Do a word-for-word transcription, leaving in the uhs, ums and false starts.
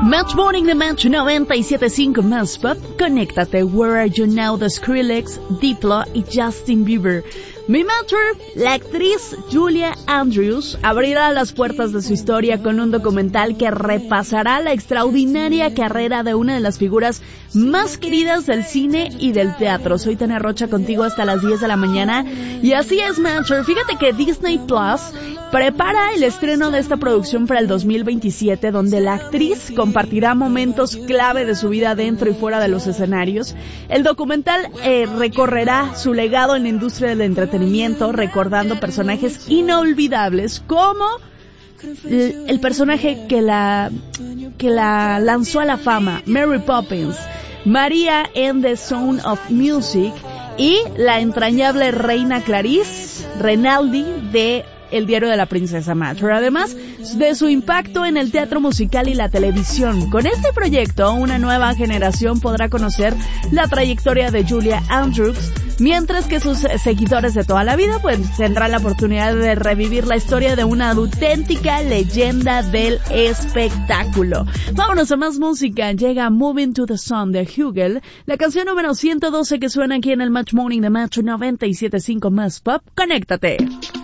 Match Morning de Match noventa y siete punto cinco más Pop. Conéctate. Where Are You Now de Skrillex, Diplo y Justin Bieber. Mi Matter, la actriz Julia Andrews abrirá las puertas de su historia con un documental que repasará la extraordinaria carrera de una de las figuras más queridas del cine y del teatro. Soy Tania Rocha contigo hasta las diez de la mañana. Y así es, Matter. Fíjate que Disney Plus prepara el estreno de esta producción para el dos mil veintisiete, donde la actriz compartirá momentos clave de su vida dentro y fuera de los escenarios. El documental eh, recorrerá su legado en la industria del entretenimiento, recordando personajes inolvidables como el, el personaje que la, que la lanzó a la fama, Mary Poppins, María en The Sound of Music y la entrañable reina Clarice Rinaldi de El diario de la princesa Match, además de su impacto en el teatro musical y la televisión. Con este proyecto, una nueva generación podrá conocer la trayectoria de Julia Andrews, mientras que sus seguidores de toda la vida pues tendrán la oportunidad de revivir la historia de una auténtica leyenda del espectáculo. Vámonos a más música. Llega Moving to the Sun de Hugel, la canción número ciento doce que suena aquí en el Match Morning de Match noventa y siete punto cinco más Pop. Conéctate.